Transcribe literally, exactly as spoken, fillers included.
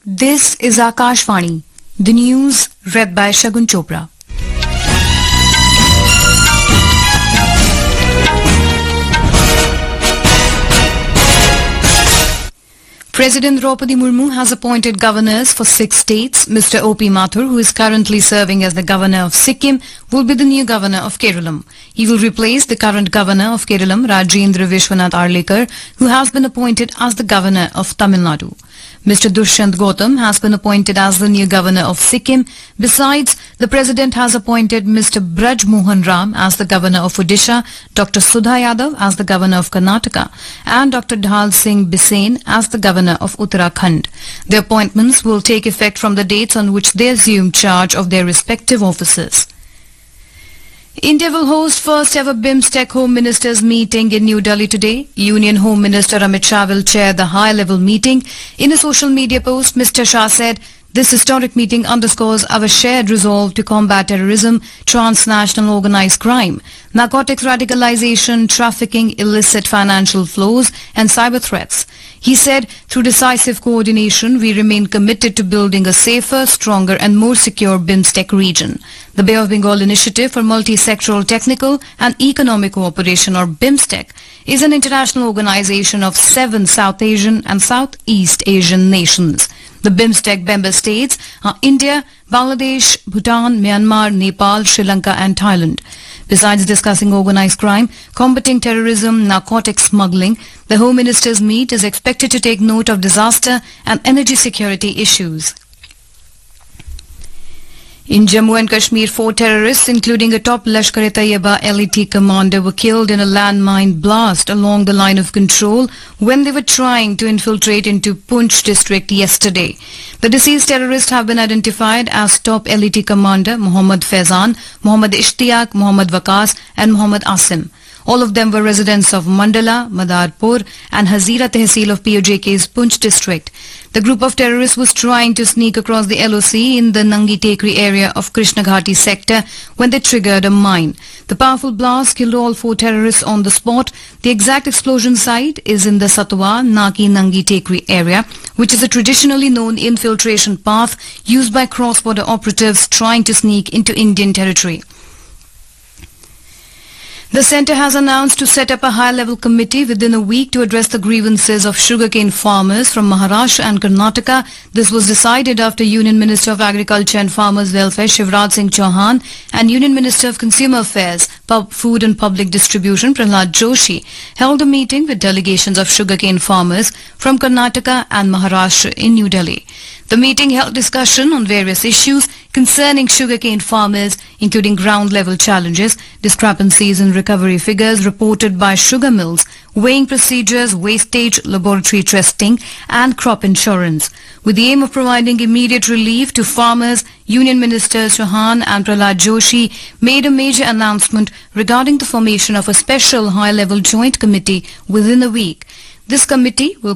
This is Akashvani, the news read by Shagun Chopra. President Draupadi Murmu has appointed governors for six states. Mister O P Mathur, who is currently serving as the governor of Sikkim, will be the new governor of Kerala. He will replace the current governor of Kerala, Rajendra Vishwanath Arlekar, who has been appointed as the governor of Tamil Nadu. Mister Dushyant Gautam has been appointed as the new governor of Sikkim. Besides, the president has appointed Mister Braj Mohan Ram as the governor of Odisha, Doctor Sudha Yadav as the governor of Karnataka, and Doctor Dhal Singh Bisain as the governor of Uttarakhand. The appointments will take effect from the dates on which they assume charge of their respective offices. India will host first ever BIMSTEC Home Ministers meeting in New Delhi today. Union Home Minister Amit Shah will chair the high-level meeting. In a social media post, Mister Shah said, "This historic meeting underscores our shared resolve to combat terrorism, transnational organized crime, narcotics radicalization, trafficking, illicit financial flows, and cyber threats." He said, "Through decisive coordination, we remain committed to building a safer, stronger and more secure BIMSTEC region." The Bay of Bengal Initiative for Multi-Sectoral Technical and Economic Cooperation, or BIMSTEC, is an international organization of seven South Asian and Southeast Asian nations. The BIMSTEC member states are India, Bangladesh, Bhutan, Myanmar, Nepal, Sri Lanka and Thailand. Besides discussing organized crime, combating terrorism, narcotic smuggling, the Home Ministers meet is expected to take note of disaster and energy security issues. In Jammu and Kashmir, four terrorists, including a top Lashkar-e-Taiba L E T commander, were killed in a landmine blast along the line of control when they were trying to infiltrate into Poonch district yesterday. The deceased terrorists have been identified as top L E T commander Mohammad Faizan, Mohammad Ishtiaq, Mohammad Waqas and Mohammad Asim. All of them were residents of Mandala, Madarpur and Hazira Tehsil of P O J K's Poonch district. The group of terrorists was trying to sneak across the L O C in the Nangi Tekri area of Krishna Ghati sector when they triggered a mine. The powerful blast killed all four terrorists on the spot. The exact explosion site is in the Satwa Naki Nangi Tekri area, which is a traditionally known infiltration path used by cross-border operatives trying to sneak into Indian territory. The centre has announced to set up a high-level committee within a week to address the grievances of sugarcane farmers from Maharashtra and Karnataka. This was decided after Union Minister of Agriculture and Farmers Welfare Shivraj Singh Chauhan and Union Minister of Consumer Affairs, Pub, Food and Public Distribution Prahlad Joshi held a meeting with delegations of sugarcane farmers from Karnataka and Maharashtra in New Delhi. The meeting held discussion on various issues concerning sugarcane farmers, including ground-level challenges, discrepancies in recovery figures reported by sugar mills, weighing procedures, wastage, laboratory testing, and crop insurance. With the aim of providing immediate relief to farmers, Union Ministers Chauhan and Prahlad Joshi made a major announcement regarding the formation of a special high-level joint committee within a week. This committee will